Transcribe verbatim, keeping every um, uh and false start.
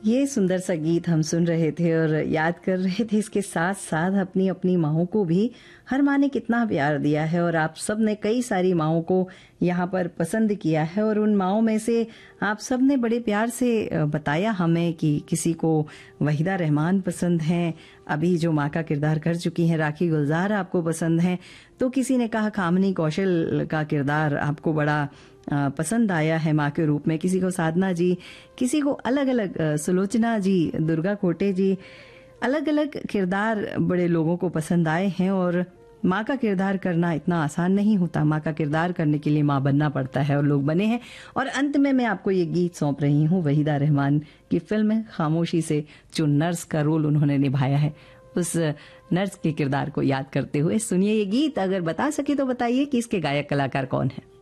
ये सुंदर सा गीत हम सुन रहे थे और याद कर रहे थे इसके साथ साथ अपनी अपनी माँओं को भी हर माँ ने कितना प्यार दिया है और आप सब ने कई सारी माँओं को यहाँ पर पसंद किया है और उन माँओं में से आप सब ने बड़े प्यार से बताया हमें कि किसी को वहीदा रहमान पसंद हैं, अभी जो माँ का किरदार कर चुकी हैं राखी गुलजार आपको पसंद हैं, तो किसी ने कहा कामनी कौशल का किरदार आपको बड़ा पसंद आया है माँ के रूप में, किसी को साधना जी, किसी को अलग अलग सुलोचना जी, दुर्गा कोटे जी, अलग अलग किरदार बड़े लोगों को पसंद आए हैं। और माँ का किरदार करना इतना आसान नहीं होता, माँ का किरदार करने के लिए माँ बनना पड़ता है और लोग बने हैं। और अंत में मैं आपको ये गीत सौंप रही हूँ वहीदा रहमान की फिल्म खामोशी से, जो नर्स का रोल उन्होंने निभाया है, उस नर्स के किरदार को याद करते हुए सुनिए ये गीत। अगर बता सके तो बताइए कि इसके गायक कलाकार कौन है।